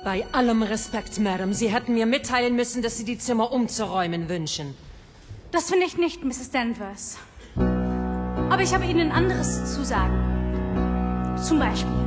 Bei allem Respekt, Madame, Sie hätten mir mitteilen müssen, dass Sie die Zimmer umzuräumen wünschen. Das finde ich nicht, Mrs. Danvers. Aber ich habe Ihnen anderes zu sagen. Zum Beispiel: